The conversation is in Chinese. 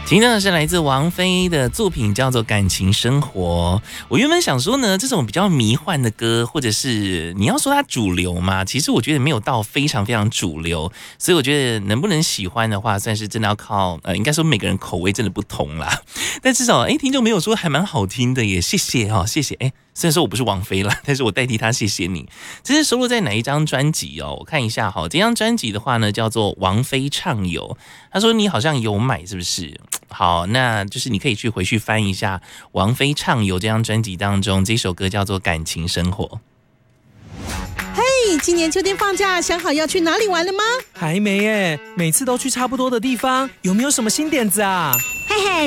听到的是来自王菲的作品，叫做《感情生活》。我原本想说呢，这种比较迷幻的歌，或者是你要说它主流嘛，其实我觉得没有到非常非常主流，所以我觉得能不能喜欢的话，算是真的要靠应该说每个人口味真的不同啦。但至少听众没有说还蛮好听的耶，谢谢哈，谢谢虽然说我不是王菲啦，但是我代替他谢谢你。这是收录在哪一张专辑哦？我看一下哈，这张专辑的话呢，叫做《王菲畅游》。他说你好像有买，是不是？好，那就是你可以回去翻一下王菲畅游这张专辑当中，这首歌叫做《感情生活》。 嘿，今年秋天放假，想好要去哪里玩了吗？ 还没耶，每次都去差不多的地方，有没有什么新点子啊？ 嘿嘿，